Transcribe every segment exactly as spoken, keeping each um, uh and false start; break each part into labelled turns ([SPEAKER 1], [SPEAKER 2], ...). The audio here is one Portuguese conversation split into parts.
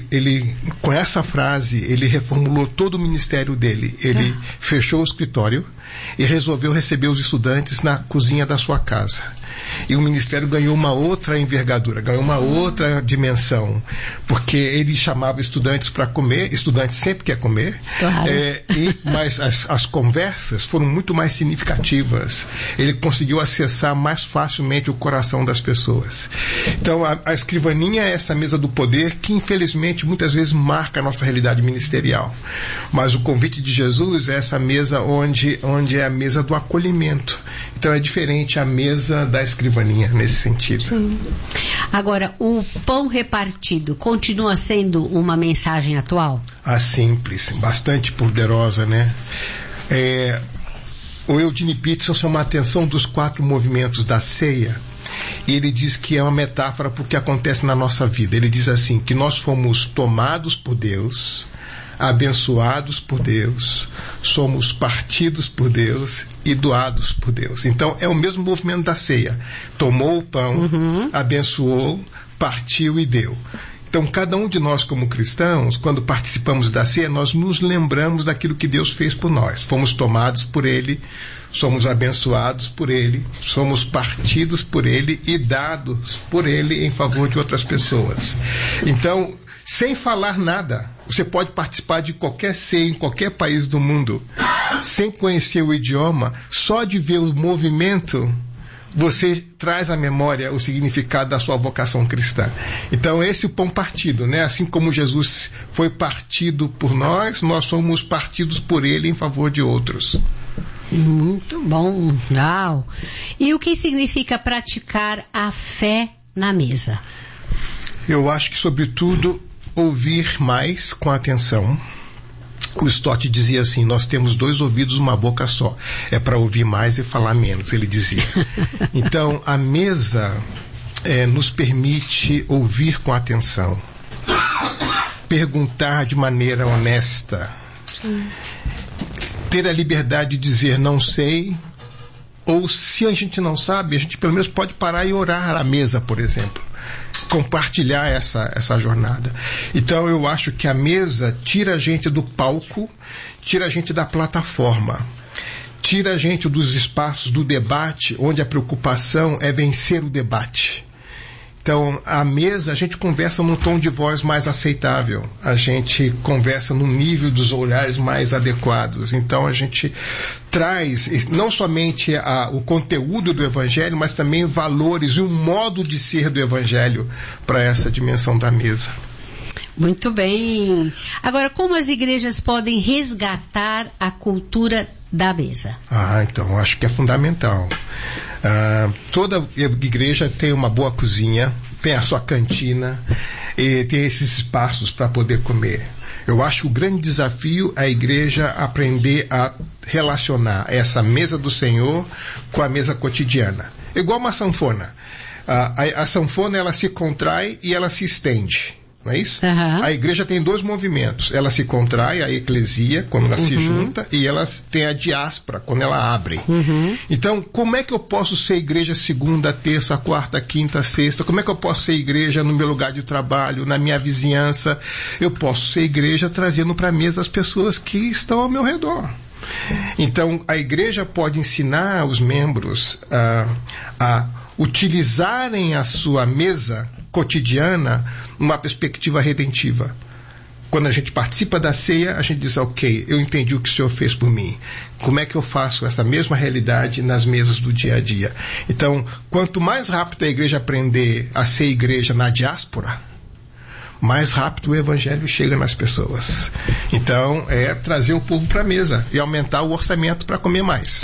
[SPEAKER 1] ele, com essa frase, ele reformulou todo o ministério dele. Ele ah. fechou o escritório e resolveu receber os estudantes na cozinha da sua casa. E o ministério ganhou uma outra envergadura, ganhou uma outra dimensão, porque ele chamava estudantes para comer, estudante sempre quer comer, claro. é, e, mas as, as conversas foram muito mais significativas. Ele conseguiu acessar mais facilmente o coração das pessoas. Então a, a escrivaninha é essa mesa do poder que infelizmente muitas vezes marca a nossa realidade ministerial, mas o convite de Jesus é essa mesa onde, onde é a mesa do acolhimento. Então é diferente a mesa da escrivaninha nesse sentido.
[SPEAKER 2] Sim. Agora, o pão repartido continua sendo uma mensagem atual?
[SPEAKER 1] Ah, simples, bastante poderosa, né? É, o Eugene Peterson chama a atenção dos quatro movimentos da ceia. E ele diz que é uma metáfora para o que acontece na nossa vida. Ele diz assim, que nós fomos tomados por Deus, abençoados por Deus, somos partidos por Deus e doados por Deus. Então é o mesmo movimento da ceia. Tomou o pão, uhum. abençoou, partiu e deu. Então cada um de nós como cristãos, quando participamos da ceia, nós nos lembramos daquilo que Deus fez por nós. Fomos tomados por Ele, somos abençoados por Ele, somos partidos por Ele e dados por Ele em favor de outras pessoas. Então, sem falar nada, você pode participar de qualquer ceia em qualquer país do mundo, sem conhecer o idioma, só de ver o movimento, você traz à memória o significado da sua vocação cristã. Então esse é o pão partido, né? Assim como Jesus foi partido por nós, nós somos partidos por Ele em favor de outros.
[SPEAKER 2] Muito bom, não. E o que significa praticar a fé na mesa?
[SPEAKER 1] Eu acho que, sobretudo, ouvir mais com atenção. O Stott dizia assim, nós temos dois ouvidos, uma boca só. É para ouvir mais e falar menos, ele dizia. Então, a mesa é, nos permite ouvir com atenção, perguntar de maneira honesta, Sim. ter a liberdade de dizer não sei, ou se a gente não sabe, a gente pelo menos pode parar e orar à mesa, por exemplo. Compartilhar essa, essa jornada. Então eu acho que a mesa tira a gente do palco, tira a gente da plataforma, tira a gente dos espaços do debate, onde a preocupação é vencer o debate. Então, a mesa, a gente conversa num tom de voz mais aceitável, a gente conversa no nível dos olhares mais adequados. Então, a gente traz não somente a, o conteúdo do Evangelho, mas também valores e um modo de ser do Evangelho para essa dimensão da mesa.
[SPEAKER 2] Muito bem. Agora, como as igrejas podem resgatar a cultura da mesa?
[SPEAKER 1] Ah, então, acho que é fundamental. Ah, toda igreja tem uma boa cozinha, tem a sua cantina, e tem esses espaços para poder comer. Eu acho que o grande desafio é a igreja aprender a relacionar essa mesa do Senhor com a mesa cotidiana. Igual uma sanfona. Ah, a, a sanfona, ela se contrai e ela se estende. Não é isso? Uhum. A igreja tem dois movimentos. Ela se contrai, a eclesia, quando ela uhum. se junta, e ela tem a diáspora, quando ela abre. Uhum. Então, como é que eu posso ser igreja segunda, terça, quarta, quinta, sexta? Como é que eu posso ser igreja no meu lugar de trabalho, na minha vizinhança? Eu posso ser igreja trazendo para a mesa as pessoas que estão ao meu redor. Então, a igreja pode ensinar os membros a, a utilizarem a sua mesa cotidiana numa perspectiva redentiva. Quando a gente participa da ceia, a gente diz, ok, eu entendi o que o Senhor fez por mim. Como é que eu faço essa mesma realidade nas mesas do dia a dia? Então, quanto mais rápido a igreja aprender a ser igreja na diáspora, mais rápido o evangelho chega nas pessoas. Então, é trazer o povo para a mesa e aumentar o orçamento para comer mais.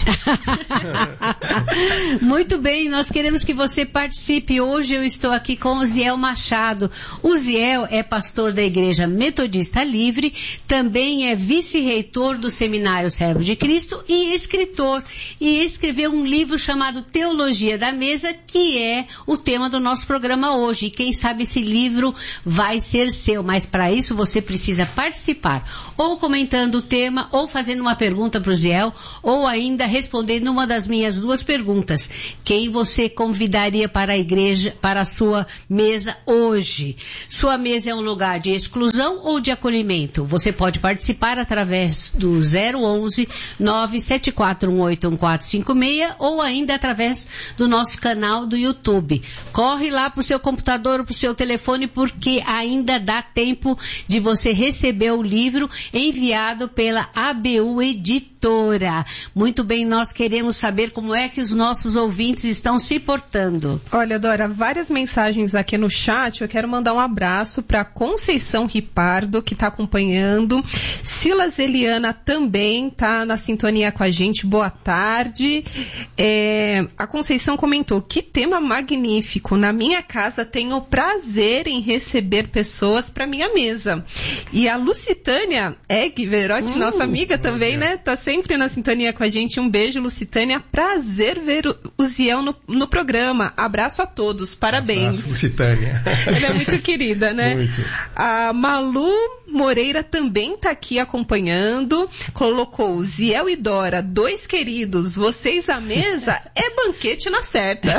[SPEAKER 2] Muito bem, nós queremos que você participe. Hoje eu estou aqui com o Ziel Machado. O Ziel é pastor da Igreja Metodista Livre, também é vice-reitor do Seminário Servo de Cristo e escritor. E escreveu um livro chamado Teologia da Mesa, que é o tema do nosso programa hoje. E quem sabe esse livro vai ser seu, mas para isso você precisa participar, ou comentando o tema, ou fazendo uma pergunta para o Ziel, ou ainda respondendo uma das minhas duas perguntas. Quem você convidaria para a igreja, para a sua mesa hoje? Sua mesa é um lugar de exclusão ou de acolhimento? Você pode participar através do zero onze, nove sete quatro um oito um quatro cinco seis ou ainda através do nosso canal do YouTube. Corre lá pro seu computador ou pro seu telefone, porque ainda dá tempo de você receber o livro enviado pela A B U Editora. Muito bem, nós queremos saber como é que os nossos ouvintes estão se portando.
[SPEAKER 3] Olha, Dora, várias mensagens aqui no chat. Eu quero mandar um abraço para Conceição Ripardo, que está acompanhando. Silas Eliana também está na sintonia com a gente. Boa tarde. É, a Conceição comentou: que tema magnífico. Na minha casa tenho prazer em receber pessoas para minha mesa. E a Lucitânia Egg Verotti, hum, nossa amiga também, né? Tá sempre na sintonia com a gente. Um beijo, Lucitânia. Prazer ver o Ziel no, no programa. Abraço a todos. Parabéns.
[SPEAKER 1] Abraço, Lucitânia.
[SPEAKER 3] Ela é muito querida, né?
[SPEAKER 1] Muito.
[SPEAKER 3] A Malu Moreira também tá aqui acompanhando. Colocou: Ziel e Dora, dois queridos, vocês à mesa, é banquete na certa.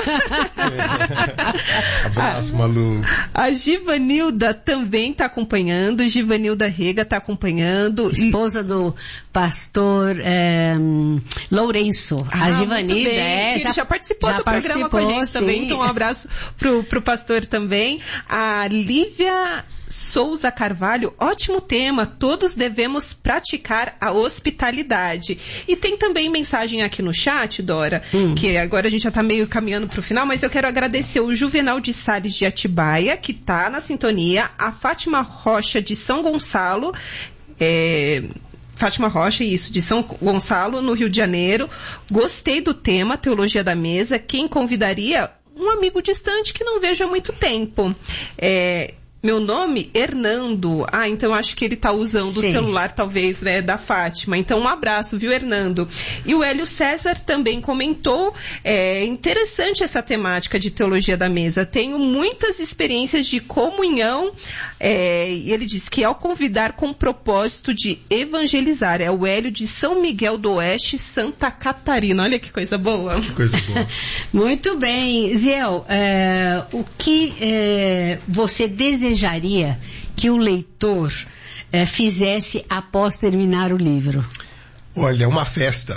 [SPEAKER 1] Abraço, Malu.
[SPEAKER 3] A Givanilda também tá acompanhando. Givanilda Rega tá acompanhando.
[SPEAKER 2] Esposa do pastor é, Lourenço.
[SPEAKER 3] Ah,
[SPEAKER 2] a Givanilda é,
[SPEAKER 3] já, já participou já do
[SPEAKER 2] participou,
[SPEAKER 3] programa com a gente
[SPEAKER 2] sim.
[SPEAKER 3] também. Então um abraço pro, pro pastor também. A Lívia Souza Carvalho, ótimo tema, todos devemos praticar a hospitalidade. E tem também mensagem aqui no chat, Dora, hum. que agora a gente já está meio caminhando para o final, mas eu quero agradecer o Juvenal de Salles de Atibaia, que está na sintonia, a Fátima Rocha de São Gonçalo, é... Fátima Rocha, isso, de São Gonçalo, no Rio de Janeiro. Gostei do tema, Teologia da Mesa. Quem convidaria? Um amigo distante que não vejo há muito tempo. É... Meu nome, Hernando. Ah, então acho que ele está usando Sim. o celular, talvez, né, da Fátima. Então, um abraço, viu, Hernando? E o Hélio César também comentou, é interessante essa temática de teologia da mesa. Tenho muitas experiências de comunhão, é, e ele diz que ao convidar com o propósito de evangelizar, é o Hélio de São Miguel do Oeste, Santa Catarina. Olha que coisa boa.
[SPEAKER 1] Que coisa boa.
[SPEAKER 2] Muito bem. Ziel, é, o que é, você deseja desejaria que o leitor eh, fizesse após terminar o livro?
[SPEAKER 1] Olha, uma festa.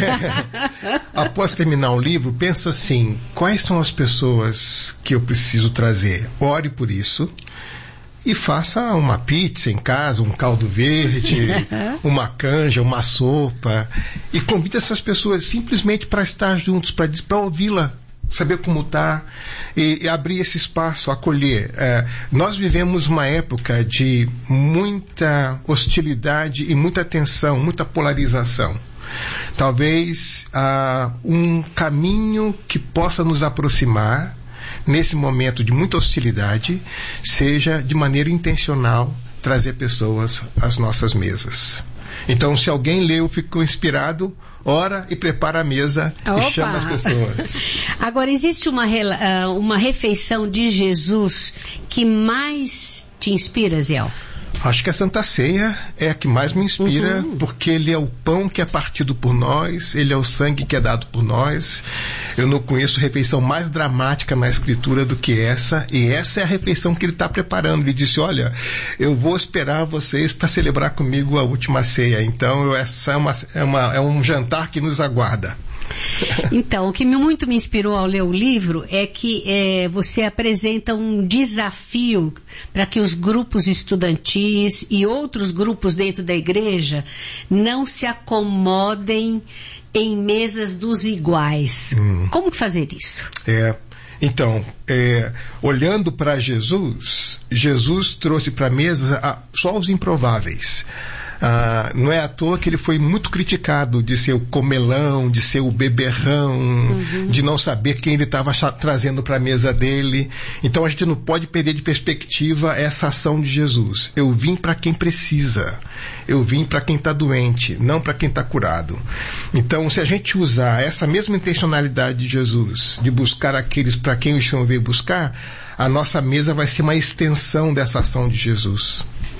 [SPEAKER 1] Após terminar o livro, pensa assim: quais são as pessoas que eu preciso trazer? Ore por isso e faça uma pizza em casa, um caldo verde, uma canja, uma sopa, e convide essas pessoas simplesmente para estar juntos, para ouvi-la, saber como está, e, e abrir esse espaço, acolher. É, nós vivemos uma época de muita hostilidade e muita tensão, muita polarização. Talvez ah, um caminho que possa nos aproximar nesse momento de muita hostilidade seja, de maneira intencional, trazer pessoas às nossas mesas. Então, se alguém leu, ficou inspirado, ora e prepara a mesa. Opa. E chama as pessoas.
[SPEAKER 2] Agora, existe uma, uma refeição de Jesus que mais te inspira, Ziel?
[SPEAKER 1] Acho que a Santa Ceia é a que mais me inspira, uhum. porque ele é o pão que é partido por nós, ele é o sangue que é dado por nós. Eu não conheço refeição mais dramática na Escritura do que essa, e essa é a refeição que ele está preparando. Ele disse: olha, eu vou esperar vocês para celebrar comigo a última ceia. Então, essa é, uma, é, uma, é um jantar que nos aguarda.
[SPEAKER 2] Então, o que muito me inspirou ao ler o livro é que é, você apresenta um desafio para que os grupos estudantis e outros grupos dentro da igreja não se acomodem em mesas dos iguais. Hum. Como que fazer isso?
[SPEAKER 1] É, então, é, olhando para Jesus, Jesus trouxe para a mesa só os improváveis. Ah, não é à toa que ele foi muito criticado de ser o comelão, de ser o beberrão, uhum. de não saber quem ele estava trazendo para a mesa dele. Então a gente não pode perder de perspectiva essa ação de Jesus. Eu vim para quem precisa, eu vim para quem está doente, não para quem está curado. Então, se a gente usar essa mesma intencionalidade de Jesus, de buscar aqueles para quem o Senhor veio buscar, a nossa mesa vai ser uma extensão dessa ação de Jesus.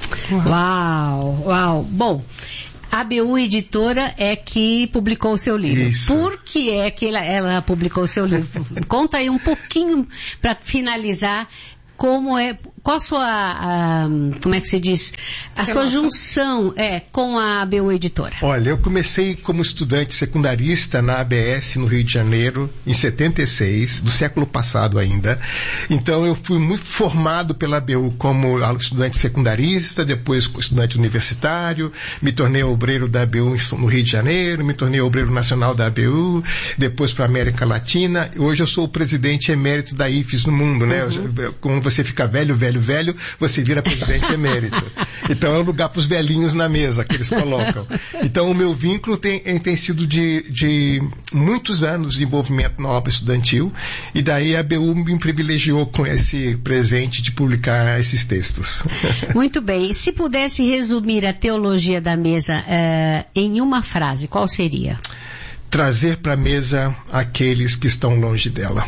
[SPEAKER 2] Uau, uau. Bom, a A B U Editora é que publicou o seu livro.
[SPEAKER 1] Isso.
[SPEAKER 2] Por que é que ela, ela publicou o seu livro? Conta aí um pouquinho para finalizar. Como é, qual a sua, a, como é que se diz, a
[SPEAKER 3] que
[SPEAKER 2] sua
[SPEAKER 3] nossa...
[SPEAKER 2] junção é, com a A B U Editora?
[SPEAKER 1] Olha, eu comecei como estudante secundarista na A B S no Rio de Janeiro, em setenta e seis, do século passado ainda. Então eu fui muito formado pela A B U como estudante secundarista, depois estudante universitário, me tornei obreiro da A B U no Rio de Janeiro, me tornei obreiro nacional da A B U, depois para a América Latina. Hoje eu sou o presidente emérito da I F E S no mundo, né? Uhum. Como você fica velho, velho, velho, você vira presidente emérito. Então é um lugar para os velhinhos na mesa que eles colocam. Então o meu vínculo tem, tem sido de, de muitos anos de envolvimento na obra estudantil, e daí a A B U me privilegiou com esse presente de publicar esses textos.
[SPEAKER 2] Muito bem. Se pudesse resumir a teologia da mesa uh, em uma frase, qual seria? Trazer para a mesa aqueles que estão longe dela.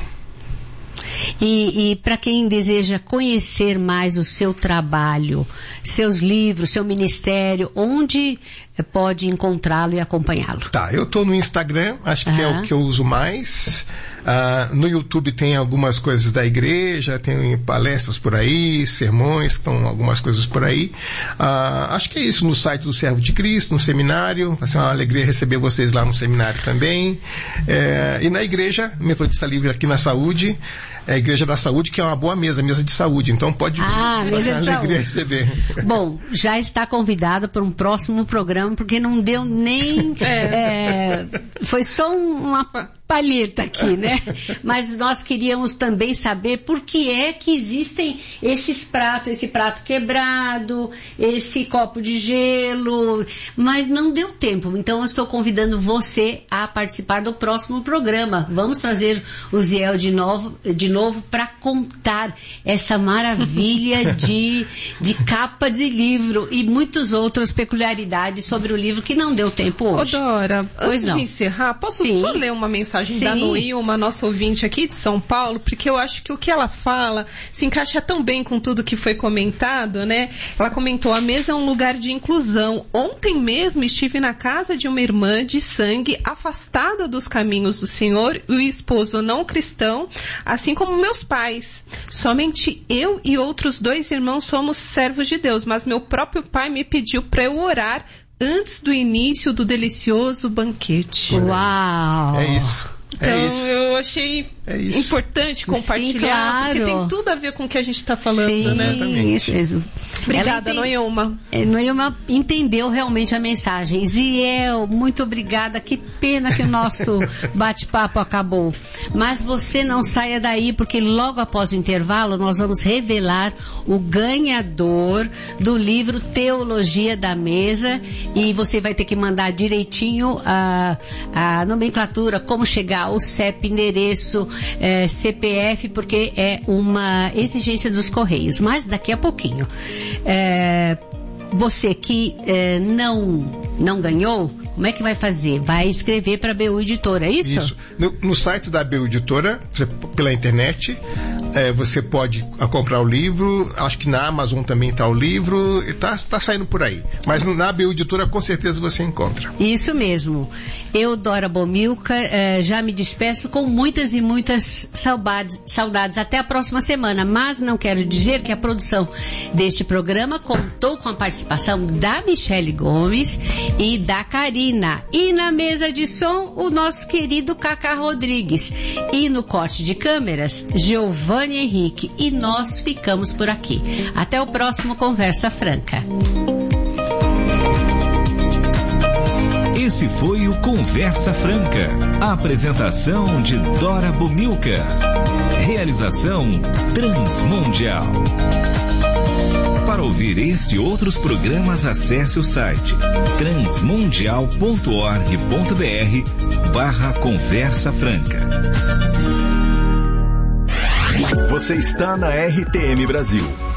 [SPEAKER 2] E, e para quem deseja conhecer mais o seu trabalho, seus livros, seu ministério, onde pode encontrá-lo e acompanhá-lo? Tá, eu estou no Instagram, acho que uhum. é o que eu uso mais. Uh, no YouTube tem algumas coisas da igreja, tem palestras por aí, sermões, estão algumas coisas por aí. Uh, acho que é isso, no site do Servo de Cristo, no seminário. Vai ser uma alegria receber vocês lá no seminário também. É, e na igreja Metodista Livre aqui na Saúde, é a Igreja da Saúde, que é uma boa mesa, mesa de saúde. Então pode ah,
[SPEAKER 1] vir,
[SPEAKER 2] mesa de
[SPEAKER 1] alegria
[SPEAKER 2] saúde.
[SPEAKER 1] Receber.
[SPEAKER 2] Bom, já está convidado para um próximo programa, porque não deu nem... é, foi só uma palheta aqui, né? Mas nós queríamos também saber por que é que existem esses pratos, esse prato quebrado, esse copo de gelo, mas não deu tempo. Então eu estou convidando você a participar do próximo programa. Vamos trazer o Ziel de novo, de novo para contar essa maravilha de, de capa de livro e muitas outras peculiaridades sobre o livro que não deu tempo hoje.
[SPEAKER 3] Ô Dora,
[SPEAKER 2] pois
[SPEAKER 3] antes
[SPEAKER 2] não.
[SPEAKER 3] de encerrar, posso
[SPEAKER 2] Sim.
[SPEAKER 3] só ler uma mensagem
[SPEAKER 2] Sim.
[SPEAKER 3] da Noí, uma nossa ouvinte aqui de São Paulo, porque eu acho que o que ela fala se encaixa tão bem com tudo que foi comentado, né? Ela comentou: a mesa é um lugar de inclusão. Ontem mesmo estive na casa de uma irmã de sangue afastada dos caminhos do Senhor e o esposo não cristão, assim como meus pais. Somente eu e outros dois irmãos somos servos de Deus, mas meu próprio pai me pediu para eu orar antes do início do delicioso banquete.
[SPEAKER 2] Uau!
[SPEAKER 1] É isso.
[SPEAKER 3] Então,
[SPEAKER 1] é isso.
[SPEAKER 3] eu achei é importante compartilhar,
[SPEAKER 2] Sim, claro.
[SPEAKER 3] porque tem tudo a ver com o que a gente está falando,
[SPEAKER 2] Sim,
[SPEAKER 3] né?
[SPEAKER 2] Isso, isso.
[SPEAKER 3] Obrigada, Noelma.
[SPEAKER 2] Noelma entendeu realmente a mensagem. Ziel, muito obrigada. Que pena que o nosso bate-papo acabou. Mas você não saia daí, porque logo após o intervalo nós vamos revelar o ganhador do livro Teologia da Mesa, e você vai ter que mandar direitinho a, a nomenclatura, como chegar, o C E P, endereço, é, C P F, porque é uma exigência dos Correios. Mas daqui a pouquinho. É, você que é, não, não ganhou, como é que vai fazer? Vai escrever para a B U Editora, é isso?
[SPEAKER 1] Isso. No, no site da B U Editora, você, pela internet, é, você pode comprar o livro. Acho que na Amazon também está o livro. Está tá saindo por aí. Mas na B U Editora, com certeza, você encontra.
[SPEAKER 2] Isso mesmo. Eu, Dora Bomilca, eh, já me despeço com muitas e muitas saudades, saudades. Até a próxima semana. Mas não quero dizer que a produção deste programa contou com a participação da Michele Gomes e da Karina. E na mesa de som, o nosso querido Cacá Rodrigues. E no corte de câmeras, Giovanni Henrique. E nós ficamos por aqui. Até o próximo Conversa Franca.
[SPEAKER 4] Esse foi o Conversa Franca. A apresentação de Dora Bomilca. Realização Transmundial. Para Para ouvir este e outros programas, acesse o site transmundial ponto org ponto br barra Conversa Franca.
[SPEAKER 5] Você está na R T M Brasil.